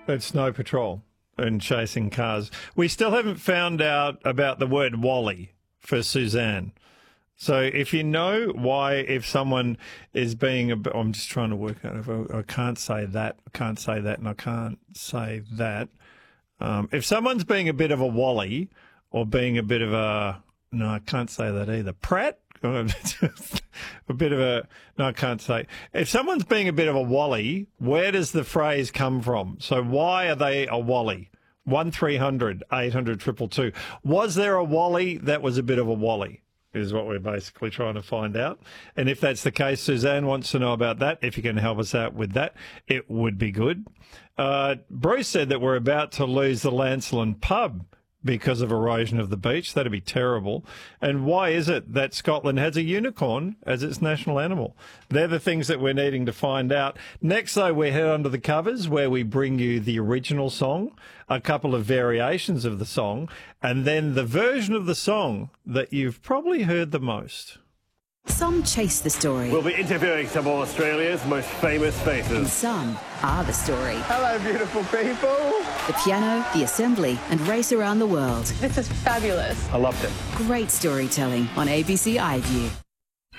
It's Snow Patrol and chasing cars. We still haven't found out about the word Wally for Suzanne. So if you know why, if someone is being I'm just trying to work out if I can't say that, and I can't say that. If someone's being a bit of a Wally or being a bit of a, no, I can't say that either. Pratt? A bit of a, no, I can't say. If someone's being a bit of a Wally, where does the phrase come from? So why are they a Wally? 1300 800 222. Was there a Wally that was a bit of a Wally? Is what we're basically trying to find out. And if that's the case, Suzanne wants to know about that. If you can help us out with that, it would be good. Bruce said that we're about to lose the Lancelin pub because of erosion of the beach. That'd be terrible. And why is it that Scotland has a unicorn as its national animal? They're the things that we're needing to find out. Next, though, we head under the covers where we bring you the original song, a couple of variations of the song, and then the version of the song that you've probably heard the most. Some chase the story. We'll be interviewing some of Australia's most famous And faces. some are the story. Hello, beautiful people. The piano, the assembly, and race around the world. This is fabulous. I loved it. Great storytelling on ABC iView.